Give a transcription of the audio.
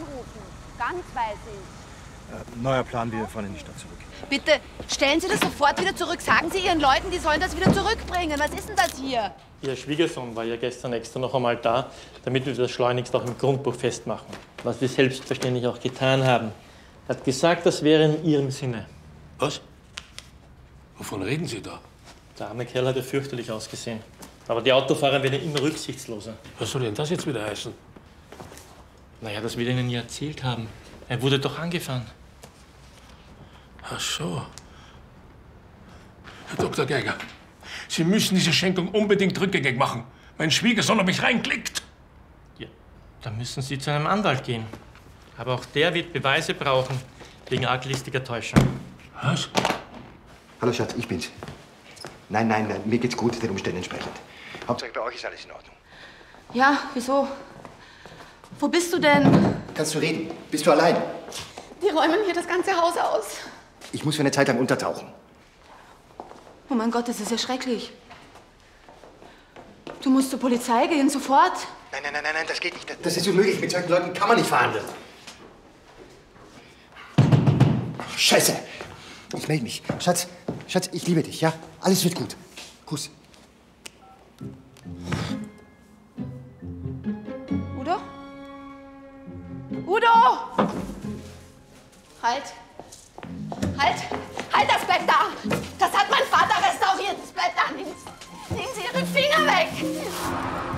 anrufen. Ganz weiß ich. Neuer Plan, wir fahren in die Stadt zurück. Bitte, stellen Sie das sofort wieder zurück. Sagen Sie Ihren Leuten, die sollen das wieder zurückbringen. Was ist denn das hier? Ihr Schwiegersohn war ja gestern extra noch einmal da, damit wir das schleunigst auch im Grundbuch festmachen. Was wir selbstverständlich auch getan haben. Er hat gesagt, das wäre in Ihrem Sinne. Was? Wovon reden Sie da? Der arme Kerl hat ja fürchterlich ausgesehen. Aber die Autofahrer werden immer rücksichtsloser. Was soll denn das jetzt wieder heißen? Naja, das wir Ihnen ja erzählt haben. Er wurde doch angefahren. Ach so. Herr Dr. Geiger, Sie müssen diese Schenkung unbedingt rückgängig machen. Mein Schwiegersohn hat mich reinklickt. Ja, dann müssen Sie zu einem Anwalt gehen. Aber auch der wird Beweise brauchen, wegen arglistiger Täuschung. Was? Hallo Schatz, ich bin's. Nein, mir geht's gut, den Umständen entsprechend. Hauptsache bei euch ist alles in Ordnung. Ja, wieso? Wo bist du denn? Kannst du reden? Bist du allein? Die räumen hier das ganze Haus aus. Ich muss für eine Zeit lang untertauchen. Oh mein Gott, das ist ja schrecklich. Du musst zur Polizei gehen, sofort. Nein, das geht nicht. Das ist unmöglich. Mit solchen Leuten kann man nicht verhandeln. Scheiße. Ich melde mich. Schatz, ich liebe dich, ja? Alles wird gut. Kuss. Udo? Udo! Halt! Halt, das bleibt da! Das hat mein Vater restauriert. Das bleibt da. Nehmen Sie Ihre Finger weg!